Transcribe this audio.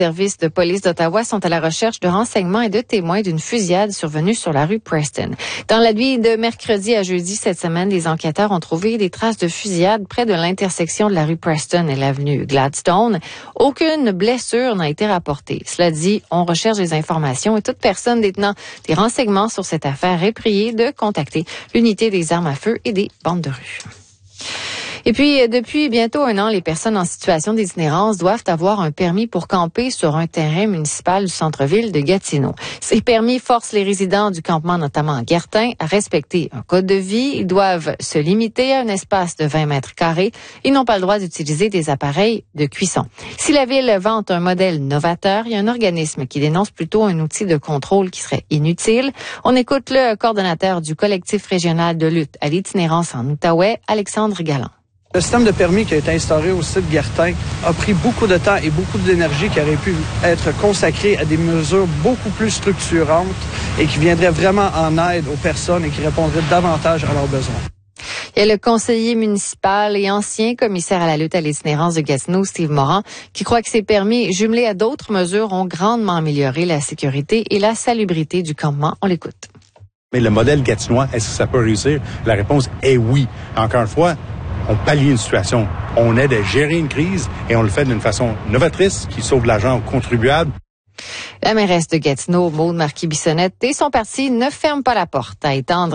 Les services de police d'Ottawa sont à la recherche de renseignements et de témoins d'une fusillade survenue sur la rue Preston. Dans la nuit de mercredi à jeudi cette semaine, les enquêteurs ont trouvé des traces de fusillade près de l'intersection de la rue Preston et l'avenue Gladstone. Aucune blessure n'a été rapportée. Cela dit, on recherche des informations et toute personne détenant des renseignements sur cette affaire est priée de contacter l'unité des armes à feu et des bandes de rue. Et puis, depuis bientôt 1 an, les personnes en situation d'itinérance doivent avoir un permis pour camper sur un terrain municipal du centre-ville de Gatineau. Ces permis forcent les résidents du campement, notamment à Ghertin, à respecter un code de vie. Ils doivent se limiter à un espace de 20 mètres carrés. Ils n'ont pas le droit d'utiliser des appareils de cuisson. Si la ville vante un modèle novateur, il y a un organisme qui dénonce plutôt un outil de contrôle qui serait inutile. On écoute le coordonnateur du collectif régional de lutte à l'itinérance en Outaouais, Alexandre Galland. Le système de permis qui a été instauré au site Ghertin a pris beaucoup de temps et beaucoup d'énergie qui aurait pu être consacrée à des mesures beaucoup plus structurantes et qui viendraient vraiment en aide aux personnes et qui répondraient davantage à leurs besoins. Il y a le conseiller municipal et ancien commissaire à la lutte à l'itinérance de Gatineau, Steve Moran, qui croit que ces permis, jumelés à d'autres mesures, ont grandement amélioré la sécurité et la salubrité du campement. On l'écoute. Mais le modèle gatinois, est-ce que ça peut réussir? La réponse est oui. Encore une fois, on pallie une situation. On aide à gérer une crise et on le fait d'une façon novatrice qui sauve l'argent aux contribuables. La mairesse de Gatineau, Maude Marquis-Bissonnette, et son parti ne ferment pas la porte à étendre